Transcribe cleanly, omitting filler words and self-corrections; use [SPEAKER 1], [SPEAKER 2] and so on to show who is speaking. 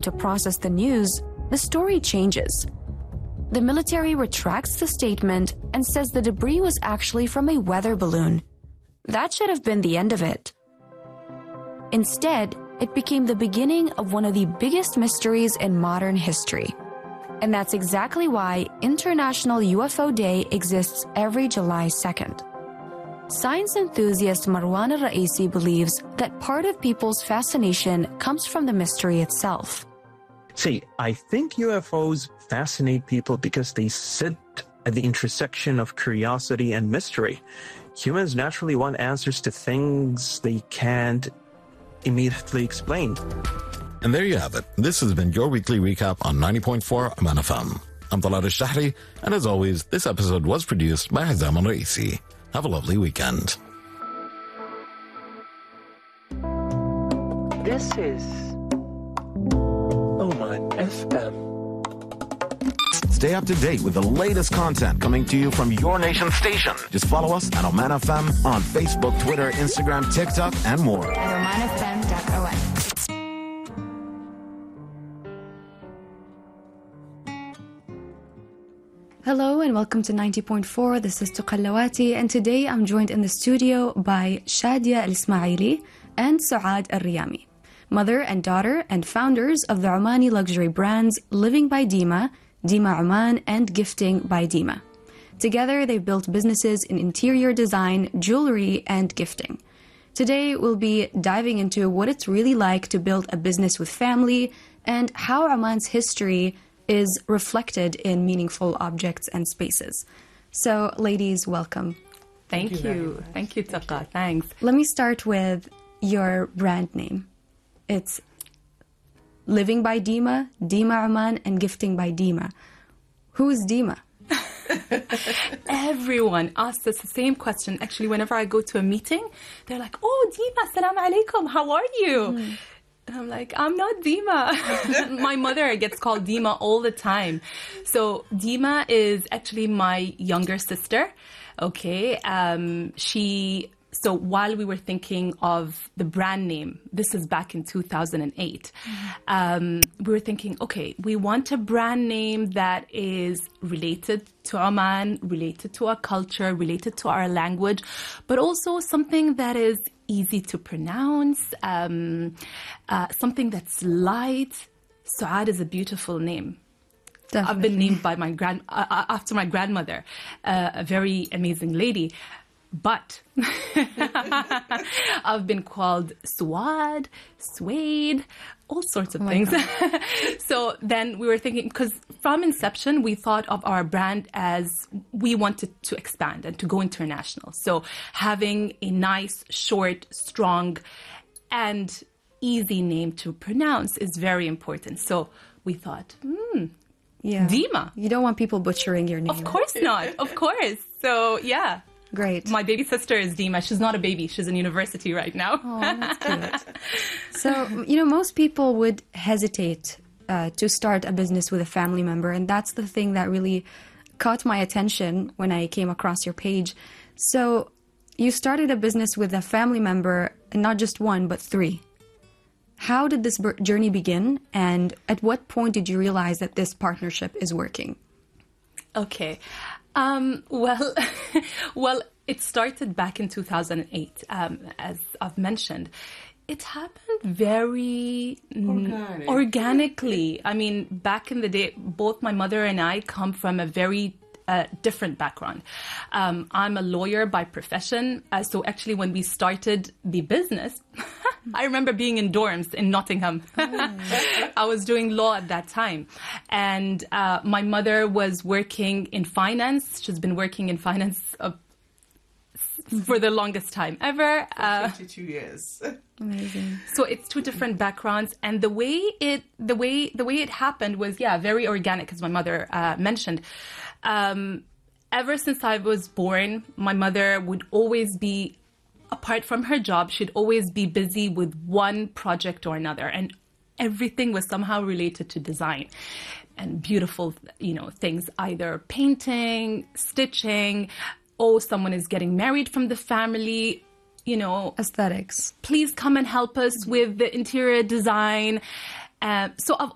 [SPEAKER 1] to process the news, the story changes. The military retracts the statement and says the debris was actually from a weather balloon. That should have been the end of it. Instead, it became the beginning of one of the biggest mysteries in modern history. And that's exactly why International UFO Day exists every July 2nd. Science enthusiast Marwan Al-Raisi believes that part of people's fascination comes from the mystery itself.
[SPEAKER 2] See, I think UFOs fascinate people because they sit at the intersection of curiosity and mystery. Humans naturally want answers to things they can't immediately explain.
[SPEAKER 3] And there you have it. This has been your weekly recap on 90.4 Aman FM. I'm Talal Al-Shahri, and as always, this episode was produced by Hizam Al-Raisi. Have a lovely weekend.
[SPEAKER 4] This is Oman FM.
[SPEAKER 3] Stay up to date with the latest content coming to you from your nation station. Just follow us at Oman FM on Facebook, Twitter, Instagram, TikTok, and more.
[SPEAKER 5] At omanfm.on.
[SPEAKER 1] Hello and welcome to 90.4. This is Tuqallawati, and today I'm joined in the studio by Shadia Al-Ismaili and Suad Al-Riyami, mother and daughter and founders of the Omani luxury brands Living by Dima, Dima Oman, and Gifting by Dima. Together, they've built businesses in interior design, jewelry, and gifting. Today, we'll be diving into what it's really like to build a business with family and how Oman's history is reflected in meaningful objects and spaces. So, ladies, welcome.
[SPEAKER 6] Thank you. Thank you, Taqa. Thanks.
[SPEAKER 1] Let me start with your brand name. It's Living by Dima, Dima Oman, and Gifting by Dima. Who is Dima?
[SPEAKER 6] Everyone asks us the same question. Actually, whenever I go to a meeting, they're like, "Oh, Dima, assalamu alaikum, how are you?" And I'm like, I'm not Dima. My mother gets called Dima all the time. So Dima is actually my younger sister. Okay. So while we were thinking of the brand name, this is back in 2008, we were thinking, okay, we want a brand name that is related to Oman, related to our culture, related to our language, but also something that is easy to pronounce, something that's light. Suad is a beautiful name. Definitely. I've been named by after my grandmother, a very amazing lady. But I've been called Suad, Suede, all sorts of things. So then we were thinking, because from inception, we thought of our brand as we wanted to expand and to go international. So having a nice, short, strong, and easy name to pronounce is very important. So we thought, Dima.
[SPEAKER 1] You don't want people butchering your name.
[SPEAKER 6] Of course not. Of course. So, yeah.
[SPEAKER 1] Great.
[SPEAKER 6] My baby sister is Dima. She's not a baby. She's in university right now.
[SPEAKER 1] Oh, that's cute. So, most people would hesitate to start a business with a family member. And that's the thing that really caught my attention when I came across your page. So you started a business with a family member, and not just one, but three. How did this journey begin? And at what point did you realize that this partnership is working?
[SPEAKER 6] Okay. Well, it started back in 2008, as I've mentioned. It happened very organically. I mean, back in the day, both my mother and I come from a very different background. I'm a lawyer by profession. So actually, when we started the business, I remember being in dorms in Nottingham. I was doing law at that time. And my mother was working in finance. She's been working in finance for the longest time ever.
[SPEAKER 7] 22 years.
[SPEAKER 1] Amazing.
[SPEAKER 6] So it's two different backgrounds, and the way it happened was very organic, as my mother mentioned. Ever since I was born, my mother would always be, apart from her job, she'd always be busy with one project or another, and everything was somehow related to design and beautiful, things, either painting, stitching. Oh, someone is getting married from the family.
[SPEAKER 1] Aesthetics.
[SPEAKER 6] Please come and help us with the interior design. So I've